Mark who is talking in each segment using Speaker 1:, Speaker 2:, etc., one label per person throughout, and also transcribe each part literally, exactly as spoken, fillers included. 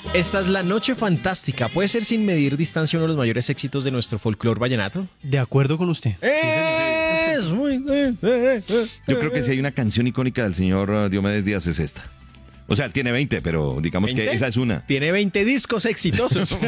Speaker 1: Esta es La Noche Fantástica. ¿Puede ser sin medir distancia uno de los mayores éxitos de nuestro folclore vallenato?
Speaker 2: De acuerdo con usted.
Speaker 1: Es muy...
Speaker 3: Yo creo que si hay una canción icónica del señor uh, Diomedes Díaz es esta. O sea, tiene veinte, pero digamos
Speaker 1: ¿veinte?
Speaker 3: Que esa es una.
Speaker 1: Tiene veinte discos exitosos.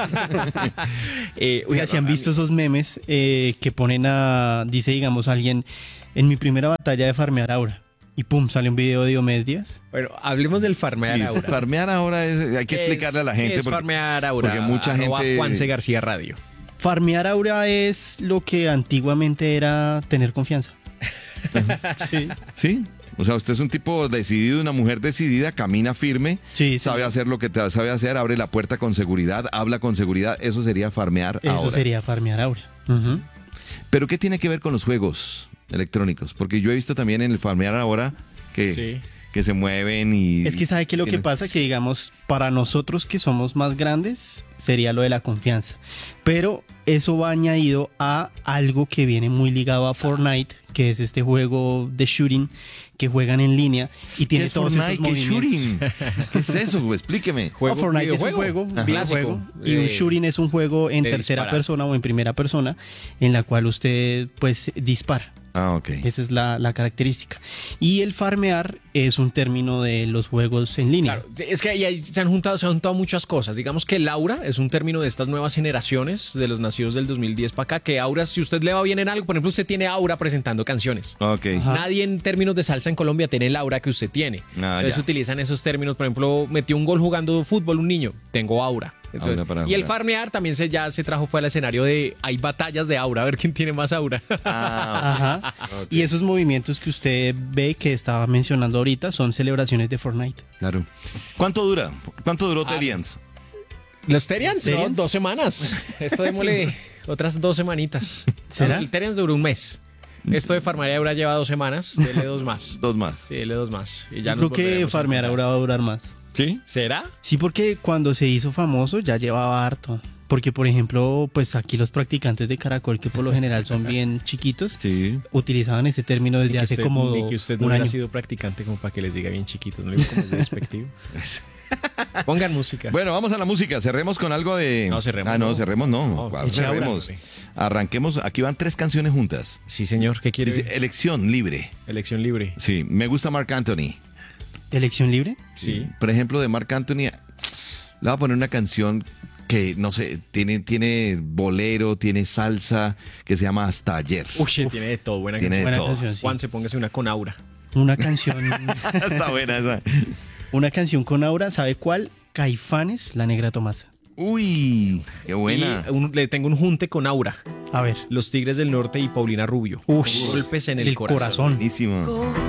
Speaker 2: eh, Oiga, si han visto esos memes eh, que ponen a, dice, digamos, alguien, en mi primera batalla de farmear Aura. Y pum, sale un video de Diomedes Díaz.
Speaker 1: Bueno, hablemos del farmear
Speaker 3: Sí,
Speaker 1: Aura.
Speaker 3: Farmear Aura es, hay que explicarle a la gente.
Speaker 1: ¿Qué es
Speaker 3: porque,
Speaker 1: farmear Aura?
Speaker 3: Porque mucha
Speaker 1: Arroba
Speaker 3: gente...
Speaker 1: Juanse García Radio.
Speaker 2: Farmear Aura es lo que antiguamente era tener confianza.
Speaker 3: Sí. Sí. O sea, usted es un tipo decidido, una mujer decidida, camina firme,
Speaker 2: sí,
Speaker 3: sabe
Speaker 2: sí.
Speaker 3: hacer lo que te sabe hacer, abre la puerta con seguridad, habla con seguridad. Eso sería farmear
Speaker 2: Eso
Speaker 3: Aura.
Speaker 2: Eso sería farmear Aura. Uh-huh.
Speaker 3: Pero ¿qué tiene que ver con los juegos electrónicos? Porque yo he visto también en el farmear Aura que... Sí. que se mueven y...
Speaker 2: Es que ¿sabe qué es lo que pasa? Que digamos, para nosotros que somos más grandes, sería lo de la confianza. Pero eso va añadido a algo que viene muy ligado a Fortnite, que es este juego de shooting que juegan en línea y tiene
Speaker 3: ¿Qué es
Speaker 2: todos
Speaker 3: Fortnite?
Speaker 2: esos
Speaker 3: ¿Qué
Speaker 2: movimientos.
Speaker 3: shooting? ¿Qué es eso? Explíqueme.
Speaker 2: Juego, oh, Fortnite es un juego, un videojuego, y un shooting es un juego en tercera disparar. persona o en primera persona en la cual usted pues dispara.
Speaker 3: Ah, ok.
Speaker 2: Esa es la, la característica. Y el farmear es un término de los juegos en línea.
Speaker 1: Claro, es que ahí se han juntado, se han juntado muchas cosas. Digamos que el aura es un término de estas nuevas generaciones, de los nacidos del dos mil diez para acá, que aura, si usted le va bien en algo, por ejemplo, usted tiene aura presentando canciones.
Speaker 3: Ok.
Speaker 1: Ajá. Nadie en términos de salsa en Colombia tiene el aura que usted tiene. Ah, Entonces ya. utilizan esos términos. Por ejemplo, metió un gol jugando fútbol un niño, tengo aura. Entonces, y el farmear también se, ya se trajo fue al escenario de hay batallas de aura, a ver quién tiene más aura.
Speaker 2: Ah, okay. Ajá. Okay. Y esos movimientos que usted ve que estaba mencionando ahorita son celebraciones de Fortnite.
Speaker 3: Claro. ¿Cuánto dura? ¿Cuánto duró ah, Terians?
Speaker 1: Los Terians, no, dos semanas. Esto démosle otras dos semanitas.
Speaker 2: ¿Será?
Speaker 1: El Terians duró un mes. Esto de farmear Aura lleva dos semanas. Dele dos más.
Speaker 3: Dos más.
Speaker 1: Sí, dele dos más. Y ya
Speaker 2: Yo creo que farmear Aura va a durar más.
Speaker 3: ¿Sí?
Speaker 1: ¿Será?
Speaker 2: Sí, porque cuando se hizo famoso ya llevaba harto. Porque, por ejemplo, pues aquí los practicantes de Caracol, que por lo general son bien chiquitos,
Speaker 3: sí.
Speaker 2: utilizaban ese término desde hace
Speaker 1: usted,
Speaker 2: como
Speaker 1: y que usted
Speaker 2: un
Speaker 1: no
Speaker 2: año.
Speaker 1: ha sido practicante como para que les diga bien chiquitos, no le digo como es despectivo. Pongan música.
Speaker 3: Bueno, vamos a la música. Cerremos con algo de...
Speaker 1: No, cerremos.
Speaker 3: Ah, no,
Speaker 1: no.
Speaker 3: cerremos no.
Speaker 1: no
Speaker 3: wow, cerremos. Arranquemos. Aquí van tres canciones juntas.
Speaker 1: Sí, señor. ¿Qué quiere?
Speaker 3: Dice, elección libre.
Speaker 1: Elección libre.
Speaker 3: Sí, me gusta Marc Anthony.
Speaker 2: ¿Elección libre?
Speaker 1: Sí.
Speaker 3: Por ejemplo, de Marc Anthony, le voy a poner una canción que, no sé, tiene, tiene bolero, tiene salsa, que se llama Hasta Ayer.
Speaker 1: Uy, Uf, tiene de todo. Buena
Speaker 3: tiene
Speaker 1: canción.
Speaker 3: de
Speaker 2: buena
Speaker 3: todo.
Speaker 2: Canción, sí.
Speaker 1: Juan, se póngase una con aura.
Speaker 2: Una canción...
Speaker 3: Está buena esa.
Speaker 2: Una canción con aura, ¿sabe cuál? Caifanes, La Negra Tomasa.
Speaker 3: Uy, qué buena.
Speaker 1: Y un, le tengo un junte con aura.
Speaker 2: A ver.
Speaker 1: Los Tigres del Norte y Paulina Rubio.
Speaker 2: Uy,
Speaker 1: golpes en el,
Speaker 2: el
Speaker 1: corazón.
Speaker 2: corazón.
Speaker 3: Buenísimo.